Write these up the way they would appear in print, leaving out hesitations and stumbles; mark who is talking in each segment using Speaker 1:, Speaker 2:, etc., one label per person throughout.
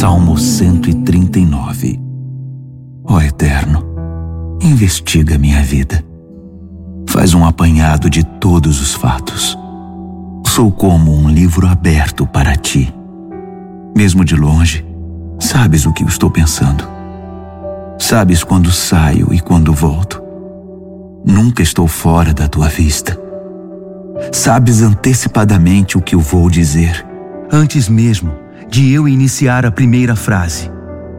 Speaker 1: Salmo 139. Ó Eterno, investiga minha vida. Faz um apanhado de todos os fatos. Sou como um livro aberto para ti. Mesmo de longe, sabes o que eu estou pensando. Sabes quando saio e quando volto. Nunca estou fora da tua vista. Sabes antecipadamente o que eu vou dizer, antes mesmo de eu iniciar a primeira frase.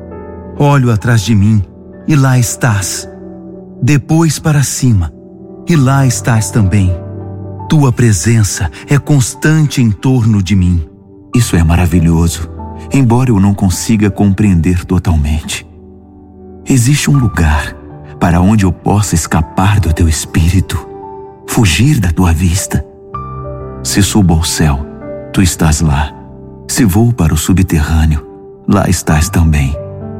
Speaker 1: Olho atrás de mim e lá estás. Depois para cima e lá estás também. Tua presença é constante em torno de mim. Isso é maravilhoso, embora eu não consiga compreender totalmente. Existe um lugar para onde eu possa escapar do teu espírito, fugir da tua vista. Se subo ao céu, tu estás lá. Se vou para o subterrâneo, lá estás também.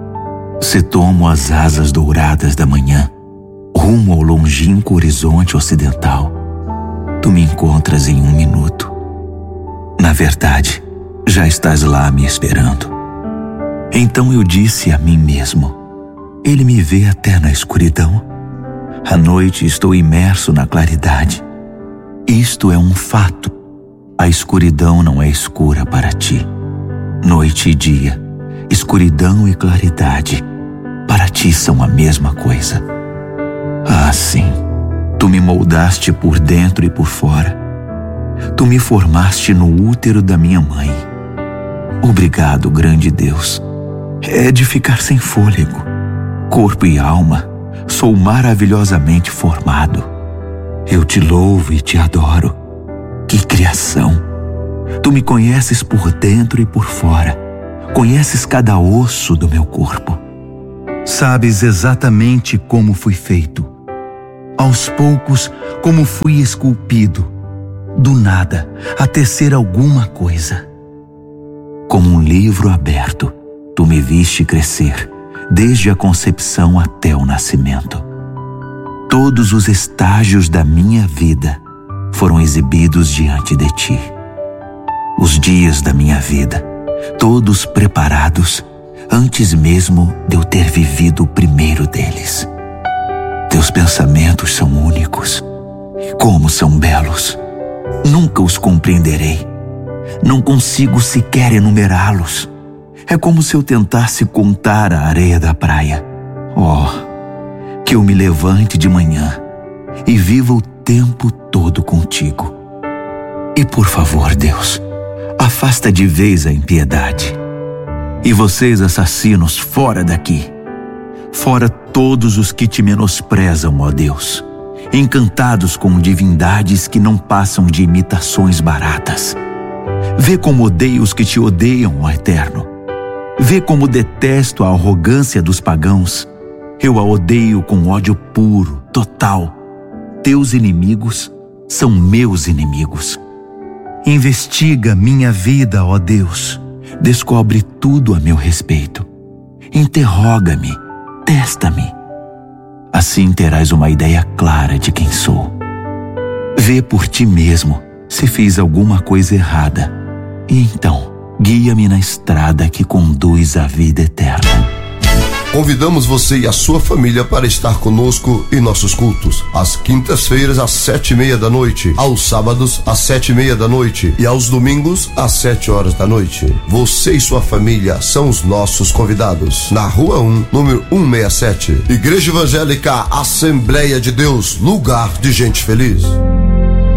Speaker 1: Se tomo as asas douradas da manhã, rumo ao longínquo horizonte ocidental, tu me encontras em 1 minuto. Na verdade, já estás lá me esperando. Então eu disse a mim mesmo: Ele me vê até na escuridão. À noite estou imerso na claridade. Isto é um fato. A escuridão não é escura para ti. Noite e dia, escuridão e claridade, para ti são a mesma coisa. Ah, sim, tu me moldaste por dentro e por fora. Tu me formaste no útero da minha mãe. Obrigado, grande Deus. É de ficar sem fôlego. Corpo e alma, sou maravilhosamente formado. Eu te louvo e te adoro. Que criação! Tu me conheces por dentro e por fora. Conheces cada osso do meu corpo. Sabes exatamente como fui feito. Aos poucos, como fui esculpido. Do nada, até ser alguma coisa. Como um livro aberto, tu me viste crescer, desde a concepção até o nascimento. Todos os estágios da minha vida foram exibidos diante de ti. Os dias da minha vida, todos preparados, antes mesmo de eu ter vivido o primeiro deles. Teus pensamentos são únicos. Como são belos! Nunca os compreenderei. Não consigo sequer enumerá-los. É como se eu tentasse contar a areia da praia. Oh, que eu me levante de manhã e viva o tempo todo contigo. E por favor, Deus, afasta de vez a impiedade. E vocês, assassinos, fora daqui. Fora todos os que te menosprezam, ó Deus, encantados com divindades que não passam de imitações baratas. Vê como odeio os que te odeiam, ó Eterno. Vê como detesto a arrogância dos pagãos. Eu a odeio com ódio puro, total. Teus inimigos são meus inimigos. Investiga minha vida, ó Deus. Descobre tudo a meu respeito. Interroga-me, testa-me. Assim terás uma ideia clara de quem sou. Vê por ti mesmo se fiz alguma coisa errada. E então, guia-me na estrada que conduz à vida eterna.
Speaker 2: Convidamos você e a sua família para estar conosco em nossos cultos. Às quintas-feiras, às 7:30 da noite. Aos sábados, às 7:30 da noite. E aos domingos, às 7 horas da noite. Você e sua família são os nossos convidados. Na Rua 1, número 167. Igreja Evangélica Assembleia de Deus, lugar de gente feliz.